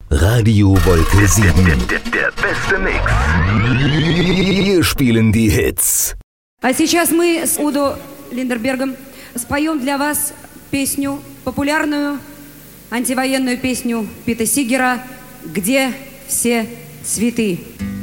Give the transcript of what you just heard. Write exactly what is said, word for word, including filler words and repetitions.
Radio Wolke sieben. Der, der, der beste Mix. Wir spielen die Hits. А сейчас мы с Удо Линдербергом споем для вас песню, популярную антивоенную песню Пита Сигера «Где все цветы?».